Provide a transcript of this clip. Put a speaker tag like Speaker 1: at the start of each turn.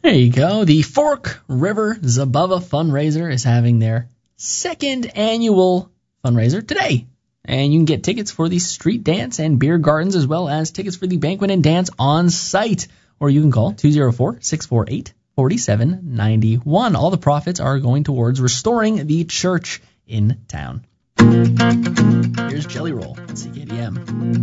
Speaker 1: There you go. The Fork River Zabava fundraiser is having their second annual fundraiser today. And you can get tickets for the street dance and beer gardens, as well as tickets for the banquet and dance on site. Or you can call 204-648-4791. All the profits are going towards restoring the church in town. Here's Jelly Roll at CKDM.